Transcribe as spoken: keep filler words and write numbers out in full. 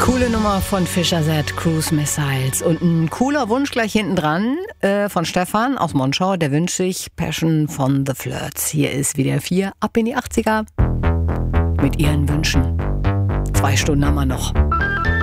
Coole Nummer von Fischer Z, Cruise Missiles. Und ein cooler Wunsch gleich hinten dran äh, von Stefan aus Monschau. Der wünscht sich Passion von The Flirts. Hier ist W D R vier, ab in die achtziger mit ihren Wünschen. Zwei Stunden haben wir noch.